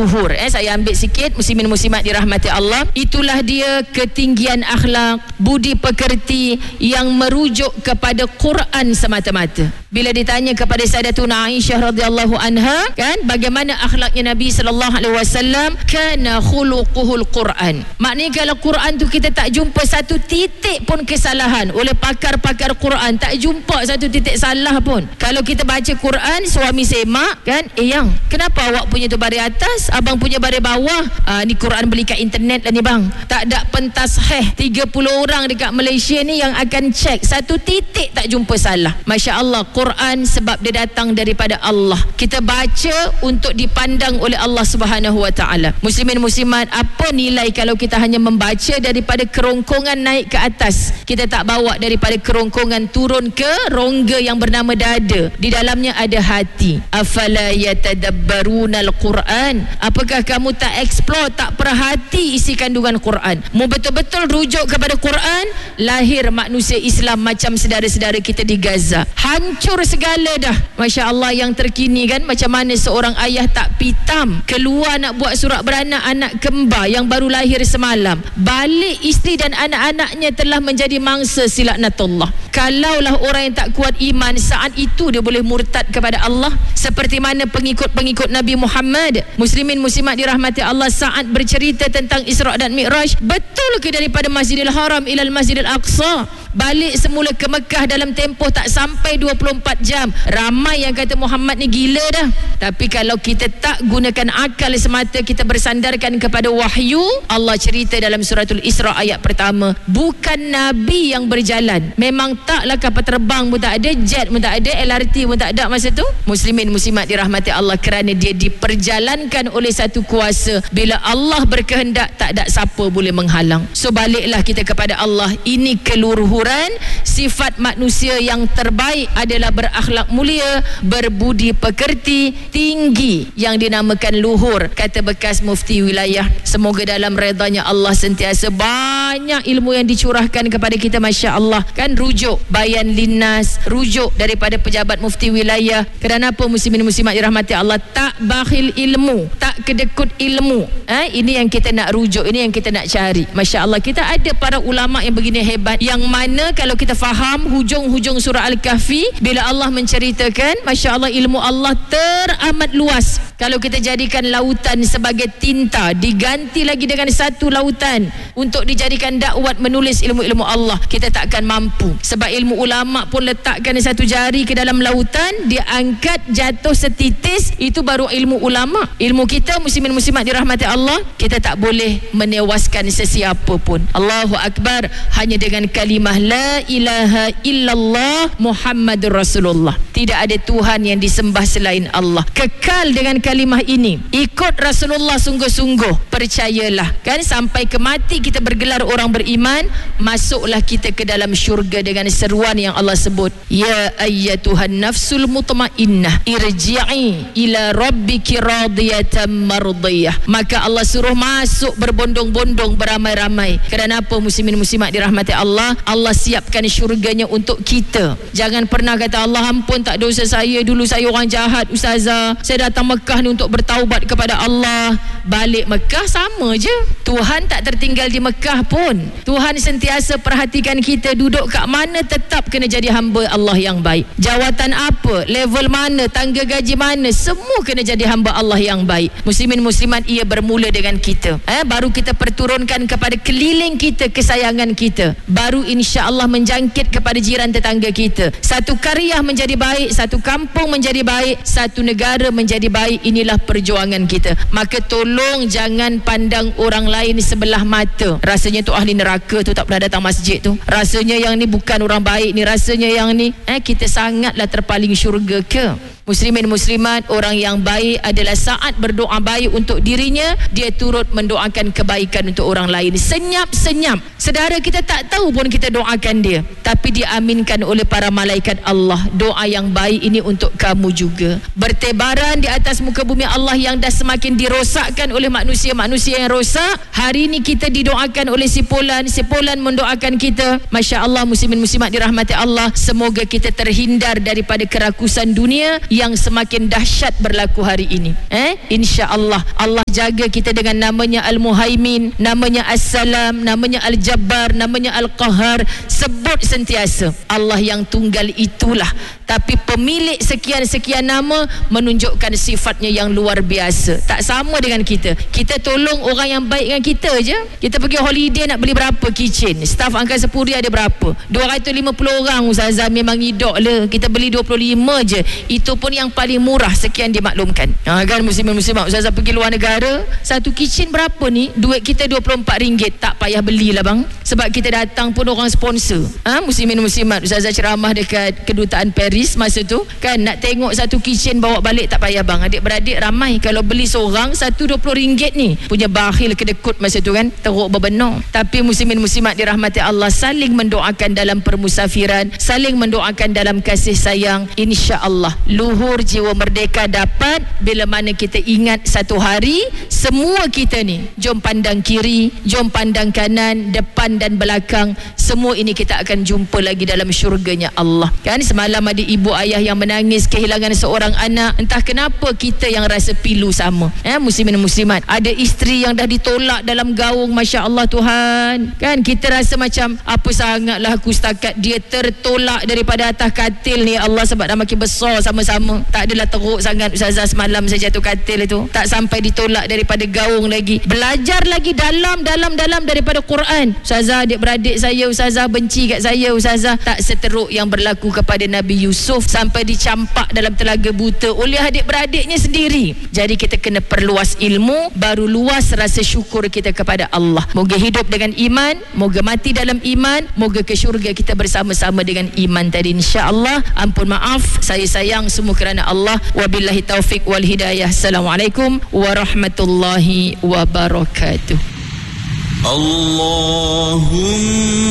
luhur. Saya ambil sikit, muslimin muslimat dirahmati Allah. Itulah dia ketinggian akhlak, budi pekerti yang merujuk kepada Quran semata-mata. Bila ditanya kepada Sayyidatuna Aisyah radhiyallahu anha, kan, bagaimana akhlaknya Nabi sallallahu alaihi wasallam, kana khuluquhul Quran. Maknanya kalau Quran tu kita tak jumpa satu titik pun kesalahan oleh pakar-pakar Quran, tak jumpa satu titik salah pun. Kalau kita baca Quran, suami semak, kan, yang kenapa awak punya tu baris atas, abang punya baris bawah? Ni Quran beli kat internet lah ni bang. Tak ada pentasheh 30 orang dekat Malaysia ni yang akan cek, satu titik tak jumpa salah. Masya Allah, Quran sebab dia datang daripada Allah. Kita baca untuk dipandang oleh Allah Subhanahu wa taala. Muslimin muslimat, apa nilai kalau kita hanya membaca daripada kerongkongan naik ke atas, kita tak bawa daripada kerongkongan turun ke rongga yang bernama dada. Di dalamnya ada hati. Afala yatadabbarunal Quran? Apakah kamu tak explore, tak perhati isi kandungan Quran? Mu betul-betul rujuk kepada Quran, lahir manusia Islam macam saudara-saudara kita di Gaza. Hancur segala dah. Masya Allah, yang terkini kan, macam mana seorang ayah tak pitam keluar nak buat surat beranak anak kembar yang baru lahir semalam, balik isteri dan anak-anaknya telah menjadi mangsa silaknatullah. Kalaulah orang yang tak kuat iman, saat itu dia boleh murtad kepada Allah. Seperti mana pengikut-pengikut Nabi Muhammad, muslimin muslimat dirahmati Allah, saat bercerita tentang Isra' dan Mi'raj, betul ke daripada Masjidil Haram ilal Masjidil Aqsa? Balik semula ke Mekah dalam tempoh tak sampai 24 jam. Ramai yang kata Muhammad ni gila dah. Tapi kalau kita tak gunakan akal semata, kita bersandarkan kepada wahyu, Allah cerita dalam suratul Isra ayat pertama, bukan Nabi yang berjalan. Memang taklah kapal terbang pun tak ada, jet pun tak ada, LRT pun tak ada masa tu. Muslimin muslimat dirahmati Allah, kerana dia diperjalankan oleh satu kuasa. Bila Allah berkehendak, tak ada siapa boleh menghalang. So baliklah kita kepada Allah. Ini keluruhan sifat manusia yang terbaik adalah berakhlak mulia, berbudi pekerti, tinggi, yang dinamakan luhur. Kata bekas mufti wilayah, semoga dalam redanya Allah sentiasa banyak ilmu yang dicurahkan kepada kita. Masya Allah, kan, rujuk Bayan Linnas, rujuk daripada pejabat mufti wilayah. Kenapa muslimin muslimat dirahmati Allah? Tak bakhil ilmu, tak kedekut ilmu. Ini yang kita nak rujuk, ini yang kita nak cari. Masya Allah, kita ada para ulama yang begini hebat, yang mana kalau kita faham hujung-hujung surah Al-Kahfi, bila Allah menceritakan, Masya Allah, ilmu Allah teramat luas. Kalau kita jadikan lautan sebagai tinta, diganti lagi dengan satu lautan untuk dijadikan dakwat menulis ilmu-ilmu Allah, kita takkan mampu. Sebab ilmu ulama pun letakkan satu jari ke dalam lautan, dia angkat jatuh setitis, itu baru ilmu ulama. Ilmu kita, muslimin muslimat dirahmati Allah, kita tak boleh menewaskan sesiapa pun. Allahu Akbar. Hanya dengan kalimah la ilaha illallah Muhammadur Rasulullah, tidak ada Tuhan yang disembah selain Allah. Kekal dengan kalimah ini, ikut Rasulullah sungguh-sungguh, percayalah, kan, sampai ke mati kita bergelar orang beriman, masuklah kita ke dalam syurga dengan seruan yang Allah sebut, ya ayyatuhan nafsul mutmainnah irji'i ila rabbiki radiyatan mardiyah. Maka Allah suruh masuk berbondong-bondong, beramai-ramai. Kerana apa, muslimin muslimat dirahmati Allah? Allah siapkan syurganya untuk kita. Jangan pernah kata, Allah ampun, tak dosa saya, dulu saya orang jahat ustazah, saya datang Mekah ni untuk bertaubat kepada Allah. Balik Mekah sama je. Tuhan tak tertinggal di Mekah pun. Tuhan sentiasa perhatikan kita, duduk kat mana tetap kena jadi hamba Allah yang baik. Jawatan apa, level mana, tangga gaji mana, semua kena jadi hamba Allah yang baik. Muslimin muslimat, ia bermula dengan kita. Baru kita perturunkan kepada keliling kita kesayangan kita, baru insya-Allah menjangkit kepada jiran tetangga kita. Satu karyah menjadi baik, satu kampung menjadi baik, satu negara menjadi baik. Inilah perjuangan kita. Maka tolong jangan pandang orang lain sebelah mata. Rasanya tu ahli neraka tu, tak pernah datang masjid tu. Rasanya yang ni bukan orang baik ni. Rasanya yang ni kita sangatlah terpaling syurga ke? Muslimin muslimat, orang yang baik adalah saat berdoa baik untuk dirinya, dia turut mendoakan kebaikan untuk orang lain. Senyap-senyap, saudara kita tak tahu pun kita doakan dia, tapi diaminkan oleh para malaikat Allah. Doa yang baik ini untuk kamu juga. Bertebaran di atas muka bumi Allah yang dah semakin dirosakkan oleh manusia-manusia yang rosak. Hari ini kita didoakan oleh si Polan mendoakan kita. Masya Allah, muslimin muslimat dirahmati Allah, semoga kita terhindar daripada kerakusan dunia yang semakin dahsyat berlaku hari ini. InsyaAllah Allah jaga kita dengan namanya Al-Muhaimin, namanya As-Salam, namanya Al-Jabbar, namanya Al-Qahar. Sebut sentiasa Allah yang tunggal itulah, tapi pemilik sekian-sekian nama menunjukkan sifatnya yang luar biasa. Tak sama dengan kita. Kita tolong orang yang baik dengan kita je. Kita pergi holiday nak beli berapa kitchen, staf Angkasa Puri ada berapa? 250 orang Ustazah, memang idok lah. Kita beli 25 je. Itu pun yang paling murah, sekian dimaklumkan. Kan muslimin-muslimat, Ustazah pergi luar negara, satu kitchen berapa ni? Duit kita RM24. Tak payah belilah bang, sebab kita datang pun orang sponsor. Muslimin-muslimat, Ustazah ceramah dekat kedutaan Paris masa tu kan, nak tengok satu kitchen bawa balik tak payah bang. Adik-beradik ramai, kalau beli seorang satu RM20 ni. Punya bakhil kedekut masa tu kan, teruk berbenar. Tapi muslimin-muslimat dirahmati Allah, saling mendoakan dalam permusafiran, saling mendoakan dalam kasih sayang. InsyaAllah luhur jiwa merdeka dapat bila mana kita ingat satu hari semua kita ni, jom pandang kiri, jom pandang kanan, depan dan belakang, semua ini kita akan jumpa lagi dalam syurganya Allah. Kan semalam ada ibu ayah yang menangis kehilangan seorang anak. Entah kenapa kita yang rasa pilu sama. Muslimin muslimat, ada isteri yang dah ditolak dalam gaung, Masya Allah Tuhan. Kan kita rasa macam apa sangatlah aku setakat dia tertolak daripada atas katil ni Allah, sebab dah makin besar sama-sama. Tak adalah teruk sangat Ustazah semalam saya jatuh katil itu. Tak sampai ditolak daripada gaung lagi. Belajar lagi dalam daripada Quran. Ustazah, adik-beradik saya Ustazah benci kat saya Ustazah. Tak seteruk yang berlaku kepada Nabi Yusuf, sampai dicampak dalam telaga buta oleh adik-beradiknya sendiri. Jadi kita kena perluas ilmu, baru luas rasa syukur kita kepada Allah. Moga hidup dengan iman, moga mati dalam iman, moga ke syurga kita bersama-sama dengan iman tadi insya-Allah. Ampun maaf, saya sayang semua kerana Allah. Wabillahi taufik wal hidayah. Assalamualaikum warahmatullahi wabarakatuh. Allahumma